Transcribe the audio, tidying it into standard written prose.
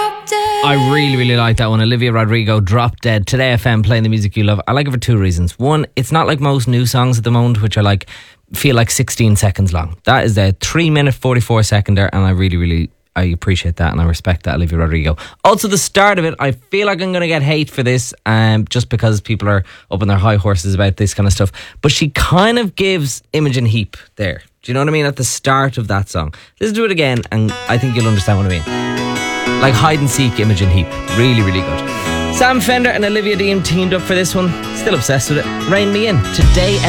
Drop Dead. I really, really like that one. Olivia Rodrigo, Drop Dead. Today FM, playing the music you love. I like it for two reasons. One, it's not like most new songs at the moment, which are like, feel like 16 seconds long. That is a 3-minute 44 seconder, and I really, really, I appreciate that and I respect that, Olivia Rodrigo. Also, the start of it, I feel like I'm going to get hate for this, just because people are up on their high horses about this kind of stuff. But she kind of gives Imogen Heap there. Do you know what I mean? At the start of that song. Listen to it again, and I think you'll understand what I mean. Like hide and seek Imogen Heap. Really, really good. Sam Fender and Olivia Dean teamed up for this one. Still obsessed with it. Rein Me In. Today